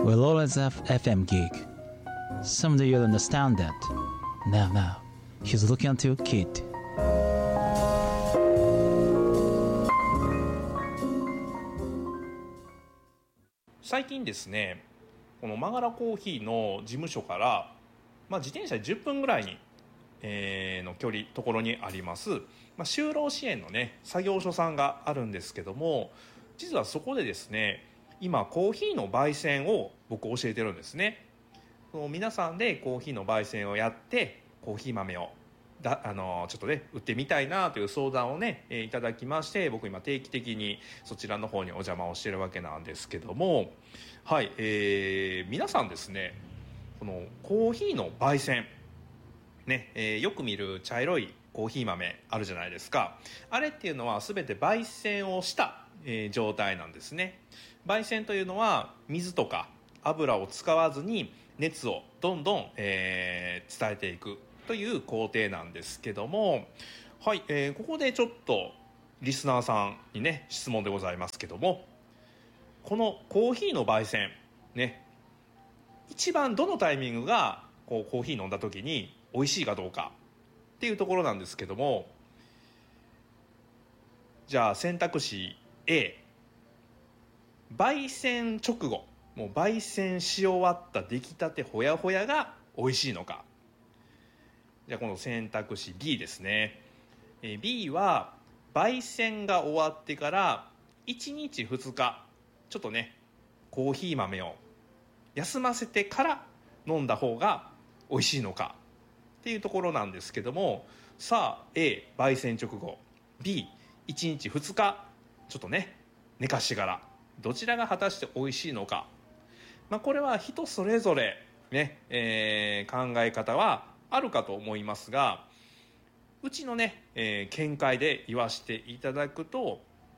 We'll always have FM gig. Someday you'll understand that. Now, he's looking at you, kid. 最近ですね、このマガラコーヒーの事務所から、自転車で10分ぐらいに、のところにあります、就労支援のね作業所さんがあるんですけども、実はそこでですね、今コーヒーの焙煎を僕教えてるんですね。皆さんでコーヒーの焙煎をやってコーヒー豆をちょっとね売ってみたいなという相談をね、いただきまして、僕今定期的にそちらの方にお邪魔をしているわけなんですけども、はい、皆さんですね、このコーヒーの焙煎ね、よく見る茶色いコーヒー豆あるじゃないですか。あれっていうのは全て焙煎をした、状態なんですね。焙煎というのは水とか油を使わずに熱をどんどん、伝えていくという工程なんですけども、はい、ここでちょっとリスナーさんにね質問でございますけども、このコーヒーの焙煎ね、一番どのタイミングがコーヒー飲んだ時に美味しいかどうかっていうところなんですけども、じゃあ選択肢 A、 焙煎直後、もう焙煎し終わった出来たてほやほやが美味しいのか。じゃあこの選択肢 B ですね。B は焙煎が終わってから1日2日ちょっとねコーヒー豆を休ませてから飲んだ方が美味しいのかっていうところなんですけども、さあ A 焙煎直後、 B 1日2日ちょっとね寝かしてから、どちらが果たして美味しいのか。これは人それぞれね、考え方はあるかと思いますが、うちのね、見解で言わせていただくと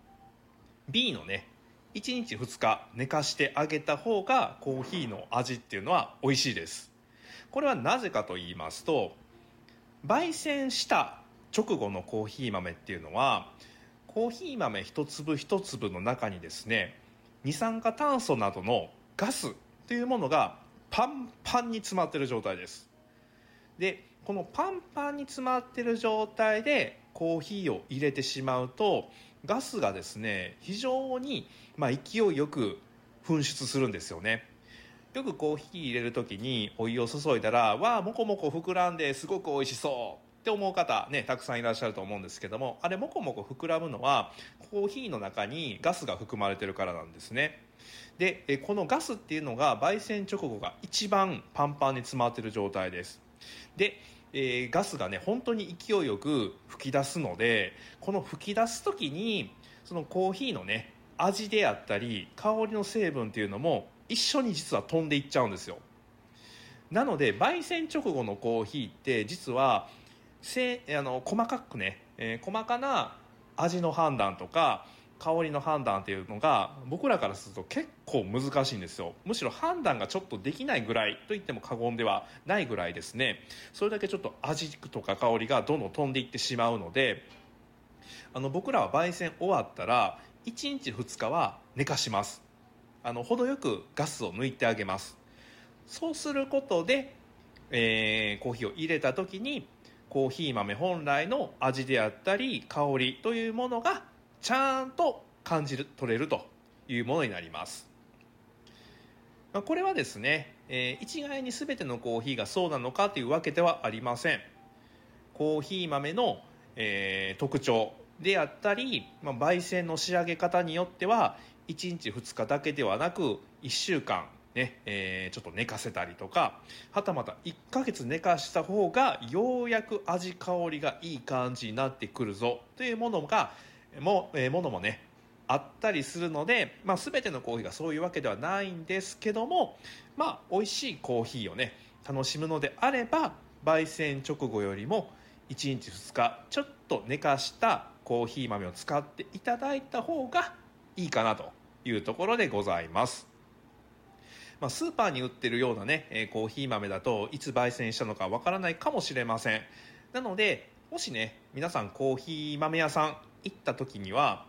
B のね1日2日寝かしてあげた方がコーヒーの味っていうのは美味しいです。これはなぜかと言いますと、焙煎した直後のコーヒー豆っていうのはコーヒー豆一粒一粒の中にですね、二酸化炭素などのガスというものがパンパンに詰まっている状態です。でこのパンパンに詰まっている状態でコーヒーを入れてしまうと、ガスがですね非常に勢いよく噴出するんですよね。よくコーヒー入れるときにお湯を注いだら、わあもこもこ膨らんですごく美味しそうって思う方ねたくさんいらっしゃると思うんですけども、あれもこもこ膨らむのはコーヒーの中にガスが含まれてるからなんですね。でこのガスっていうのが焙煎直後が一番パンパンに詰まっている状態です。で、ガスがね本当に勢いよく吹き出すので、この吹き出す時にそのコーヒーのね味であったり香りの成分っていうのも一緒に実は飛んでいっちゃうんですよ。なので焙煎直後のコーヒーって実は細かくね、細かな味の判断とか香りの判断っていうのが僕らからすると結構難しいんですよ。むしろ判断がちょっとできないぐらいと言っても過言ではないぐらいですね。それだけちょっと味とか香りがどんどん飛んでいってしまうので、僕らは焙煎終わったら1日2日は寝かします。程よくガスを抜いてあげます。そうすることで、コーヒーを入れた時にコーヒー豆本来の味であったり香りというものがちゃんと取れるというものになります。これはですね、一概に全てのコーヒーがそうなのかというわけではありません。コーヒー豆の、特徴であったり、焙煎の仕上げ方によっては1日2日だけではなく1週間ね、ちょっと寝かせたりとか、はたまた1ヶ月寝かした方がようやく味香りがいい感じになってくるぞというものもねあったりするので、全てのコーヒーがそういうわけではないんですけども、美味しいコーヒーをね楽しむのであれば焙煎直後よりも1日2日ちょっと寝かしたコーヒー豆を使っていただいた方がいいかなというところでございます。スーパーに売ってるようなね、コーヒー豆だといつ焙煎したのかわからないかもしれません。なのでもしね皆さんコーヒー豆屋さん行った時には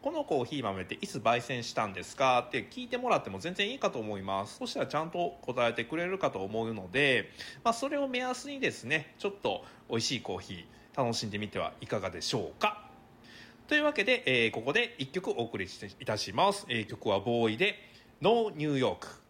このコーヒー豆っていつ焙煎したんですかって聞いてもらっても全然いいかと思います。そしたらちゃんと答えてくれるかと思うので、それを目安にですね、ちょっと美味しいコーヒー楽しんでみてはいかがでしょうか。というわけで、ここで1曲お送りいたします。曲はボーイでノーニューヨーク。